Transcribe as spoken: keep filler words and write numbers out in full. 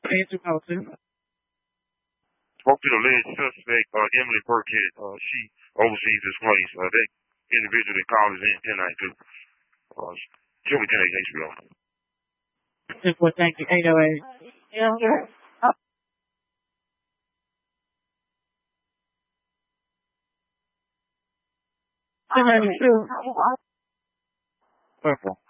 Answer call two. Spoke to the alleged suspect, uh, Emily Burkhead. Uh, she oversees this place. Uh, that individual that called is in ten ninety-two. Uh, she'll be ten eight H B O. ten four, thank you. eight oh eight. Yeah, sure. ten ninety-two. Purple.